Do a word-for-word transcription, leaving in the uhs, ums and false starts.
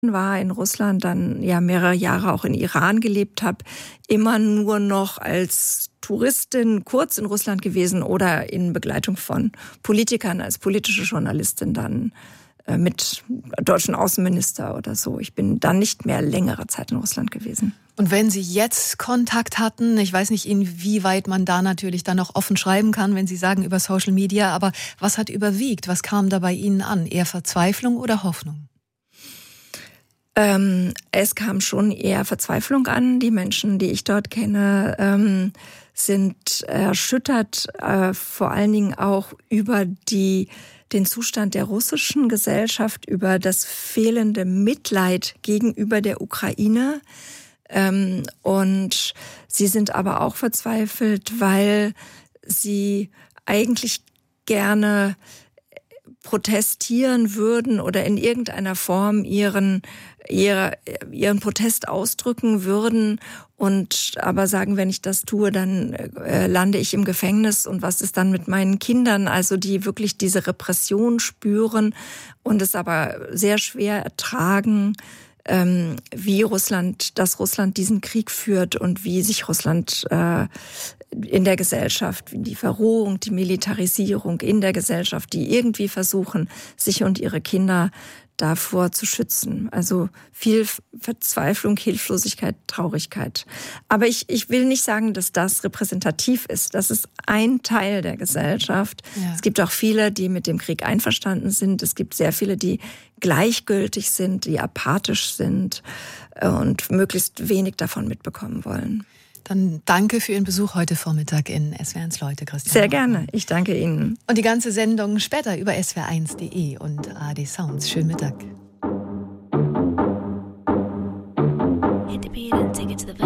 war in Russland, dann ja mehrere Jahre auch in Iran gelebt habe, immer nur noch als Touristin kurz in Russland gewesen oder in Begleitung von Politikern als politische Journalistin dann äh, mit deutschen Außenminister oder so. Ich bin dann nicht mehr längere Zeit in Russland gewesen. Und wenn Sie jetzt Kontakt hatten, ich weiß nicht, inwieweit man da natürlich dann auch offen schreiben kann, wenn Sie sagen über Social Media, aber was hat überwiegt? Was kam da bei Ihnen an? Eher Verzweiflung oder Hoffnung? Ähm, es kam schon eher Verzweiflung an. Die Menschen, die ich dort kenne, ähm, sind erschüttert, äh, vor allen Dingen auch über die, den Zustand der russischen Gesellschaft, über das fehlende Mitleid gegenüber der Ukraine. Ähm, und sie sind aber auch verzweifelt, weil sie eigentlich gerne protestieren würden oder in irgendeiner Form ihren, ihre, ihren Protest ausdrücken würden und aber sagen, wenn ich das tue, dann äh, lande ich im Gefängnis und was ist dann mit meinen Kindern? Also die wirklich diese Repression spüren und es aber sehr schwer ertragen, ähm, wie Russland, dass Russland diesen Krieg führt und wie sich Russland äh, in der Gesellschaft, die Verrohung, die Militarisierung in der Gesellschaft, die irgendwie versuchen, sich und ihre Kinder davor zu schützen. Also viel Verzweiflung, Hilflosigkeit, Traurigkeit. Aber ich, ich will nicht sagen, dass das repräsentativ ist. Das ist ein Teil der Gesellschaft. Ja. Es gibt auch viele, die mit dem Krieg einverstanden sind. Es gibt sehr viele, die gleichgültig sind, die apathisch sind und möglichst wenig davon mitbekommen wollen. Dann danke für Ihren Besuch heute Vormittag in S W R eins Leute, Christiane. Sehr gerne, ich danke Ihnen. Und die ganze Sendung später über S W R eins punkt de und A R D Sounds. Schönen Mittag.